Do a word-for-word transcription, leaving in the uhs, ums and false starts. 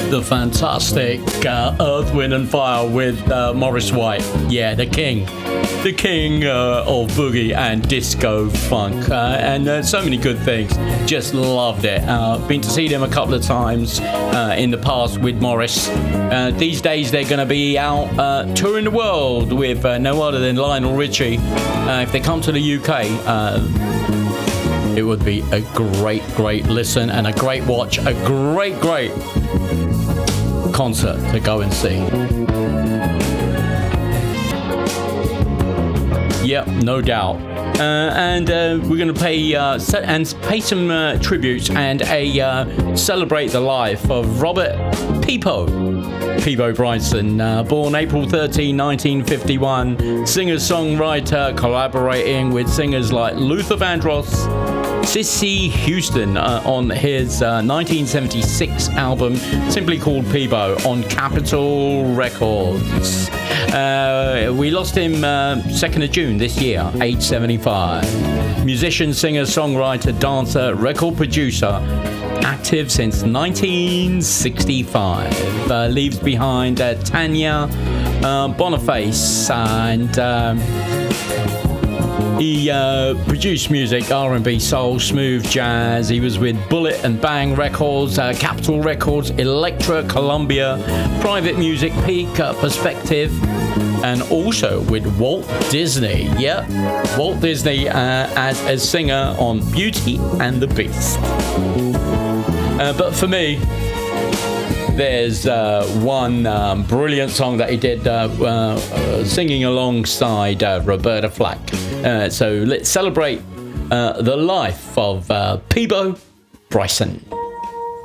The fantastic uh, Earth, Wind and Fire with uh, Maurice White. Yeah, the king. The king uh, of boogie and disco funk. Uh, and uh, so many good things. Just loved it. Uh, been to see them a couple of times uh, in the past with Maurice. Uh, these days they're going to be out uh, touring the world with uh, no other than Lionel Richie. Uh, if they come to the U K, uh, it would be a great, great listen and a great watch. A great, great concert to go and see. Yep, no doubt. Uh, and uh, we're going to pay uh, and pay some uh, tributes and a uh, celebrate the life of Robert Peabo. Peabo Bryson, uh, born April thirteenth, nineteen fifty-one, singer-songwriter, collaborating with singers like Luther Vandross, Cissy Houston uh, on his uh, nineteen seventy-six album simply called Peabo on Capitol Records. Uh, we lost him uh, second of June this year, age seventy-five. Musician, singer, songwriter, dancer, record producer, active since nineteen sixty-five. Uh, leaves behind uh, Tanya uh, Boniface and um, he uh, produced music, R and B, soul, smooth jazz. He was with Bullet and Bang Records, uh, Capitol Records, Elektra, Columbia, Private Music, Peak, uh, Perspective, and also with Walt Disney. Yep, Walt Disney uh, as a singer on Beauty and the Beast. Uh, but for me, there's uh, one um, brilliant song that he did uh, uh, uh, singing alongside uh, Roberta Flack. Uh, so let's celebrate uh, the life of uh, Peabo Bryson.